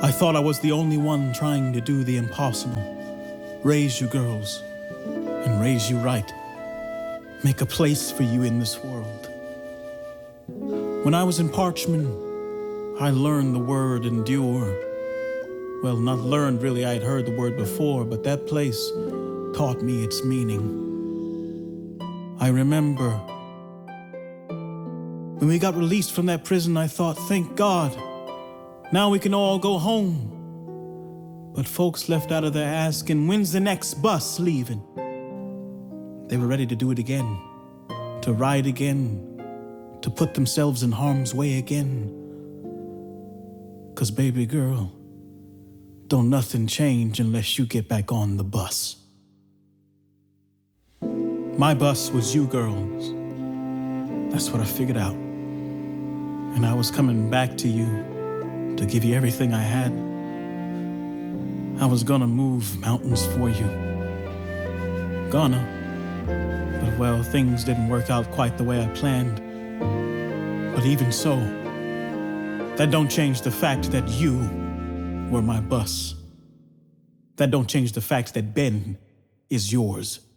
I thought I was the only one trying to do the impossible. Raise you girls and raise you right. Make a place for you in this world. When I was in Parchman, I learned the word endure. Well, not learned really, I'd heard the word before, but that place taught me its meaning. I remember when we got released from that prison, I thought, thank God, now we can all go home. But folks left out of there asking, when's the next bus leaving? They were ready to do it again, to ride again, to put themselves in harm's way again. 'Cause baby girl, don't nothing change unless you get back on the bus. My bus was you girls. That's what I figured out. And I was coming back to you to give you everything I had. I was gonna move mountains for you. Gonna. But well, things didn't work out quite the way I planned. But even so, that don't change the fact that you were my bus. That don't change the fact that Ben is yours.